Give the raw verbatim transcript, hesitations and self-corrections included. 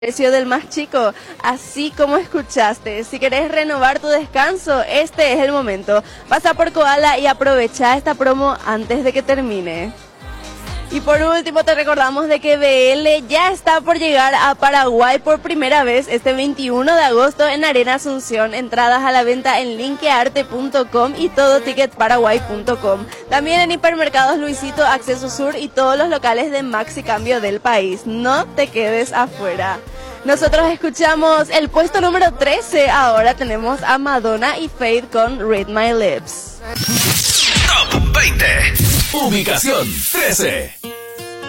Precio del más chico, así como escuchaste. Si querés renovar tu descanso, este es el momento. Pasa por Koala y aprovecha esta promo antes de que termine. Y por último te recordamos de que B L ya está por llegar a Paraguay por primera vez este veintiuno de agosto en Arena Asunción. Entradas a la venta en linkearte punto com y todo ticket paraguay punto com. También en Hipermercados Luisito, Acceso Sur y todos los locales de Maxi Cambio del país. No te quedes afuera. Nosotros escuchamos el puesto número trece. Ahora tenemos a Madonna y Faith con Read My Lips. Top veinte. Ubicación trece.